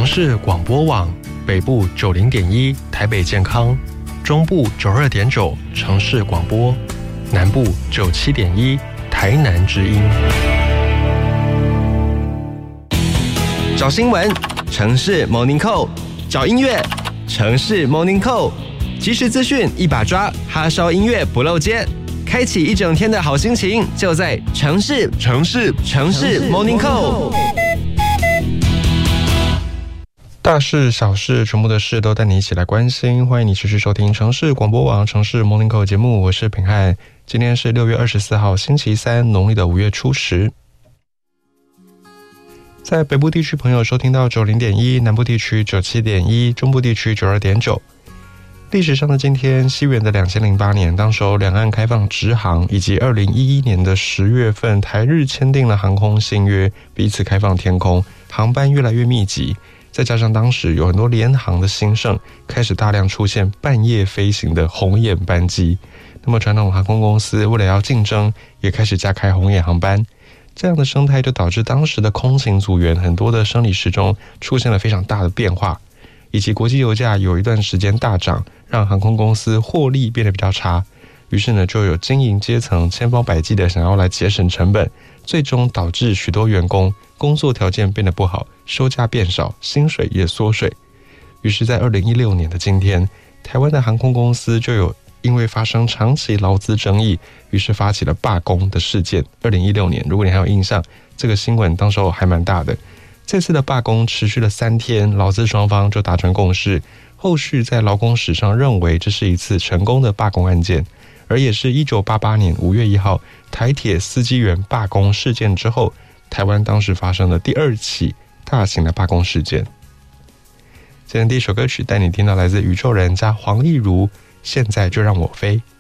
市广播网，北部90.1台北健康，中部92.9城市广播，南部97.1台南之音。 找新闻，城市 Morning Call； 找音乐，城市 Morning Call。即时资讯一把抓，哈烧音乐不漏接，开启一整天的好心情，就在城市 Morning Call。 大事小事，全部的事都带你一起来关心。欢迎你持续收听城市广播网城市 Morning Call 节目，我是品翰。今天是6月24号星期三，农历的5月初10。在北部地区朋友收听到90.1，南部地区97.1，中部地区92.9。历史上的今天，西元的2008年，当时两岸开放直航，以及2011年的10月份，台日签订了航空新约，彼此开放天空，航班越来越密集。再加上当时有很多联航的兴盛，开始大量出现半夜飞行的红眼班机。那么传统航空公司为了要竞争，也开始加开红眼航班。这样的生态就导致当时的空勤组员很多的生理时钟出现了非常大的变化，以及国际油价有一段时间大涨，让航空公司获利变得比较差。于是呢，就有经营阶层千方百计的想要来节省成本，最终导致许多员工工作条件变得不好，收假变少，薪水也缩水。于是在2016年的今天，台湾的航空公司就有因为发生长期劳资争议，于是发起了罢工的事件。2016年，如果你还有印象，这个新闻当时候还蛮大的。这次的罢工持续了3天，劳资双方就达成共识，后续在劳工史上认为这是一次成功的罢工案件，而也是1988年5月1号台铁司机员罢工事件之后，台湾当时发生的第2起大型的罢工事件。今天第一首歌曲带你听到来自宇宙人加黄义儒，现在就让我飞。